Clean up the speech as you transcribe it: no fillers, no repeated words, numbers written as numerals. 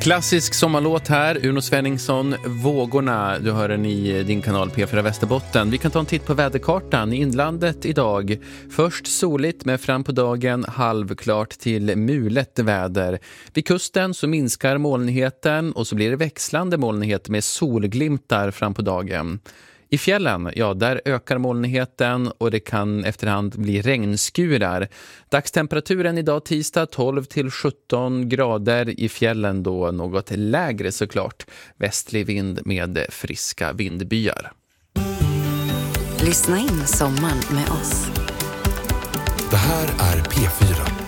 Klassisk sommarlåt här, Uno Svenningsson, Vågorna. Du hör den i din kanal P4 Västerbotten. Vi kan ta en titt på väderkartan i inlandet idag. Först soligt med fram på dagen halvklart till mulet väder. Vid kusten så minskar molnigheten och så blir det växlande molnighet med solglimtar fram på dagen. I fjällen, ja, där ökar molnigheten och det kan efterhand bli regnskurar. Dagstemperaturen idag tisdag 12 till 17 grader, i fjällen då något lägre såklart. Västlig vind med friska vindbyar. Lyssna in sommaren med oss. Det här är P4.